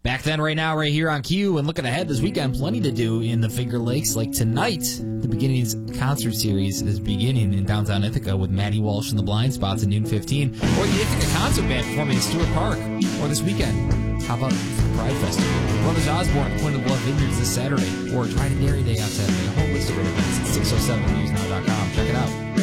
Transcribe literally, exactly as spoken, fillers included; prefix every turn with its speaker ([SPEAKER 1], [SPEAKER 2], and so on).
[SPEAKER 1] Back then, right now, right here on Q, and looking ahead this weekend, plenty to do in the Finger Lakes. Like tonight, the Beginnings concert series is beginning in downtown Ithaca with Maddie Walsh and the Blind Spots at noon fifteen. Or the Ithaca Concert Band performing at Stewart Park. Or this weekend, how about the Pride Festival? Brothers Osborne at Point of Bluff Vineyards this Saturday. Or Try to Dairy Day on Saturday. A whole list of great events at six oh seven news now dot com. Check it out.